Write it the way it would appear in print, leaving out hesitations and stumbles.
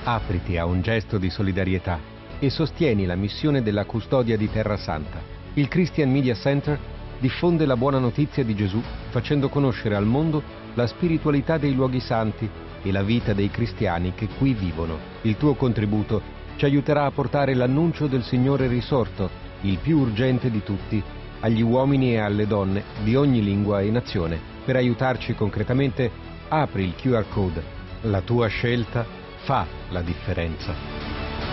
Apriti a un gesto di solidarietà e sostieni la missione della custodia di Terra Santa. Il Christian Media Center diffonde la buona notizia di Gesù facendo conoscere al mondo la spiritualità dei luoghi santi e la vita dei cristiani che qui vivono. Il tuo contributo ci aiuterà a portare l'annuncio del Signore risorto, il più urgente di tutti, agli uomini e alle donne di ogni lingua e nazione. Per aiutarci concretamente, apri il QR code. La tua scelta fa la differenza.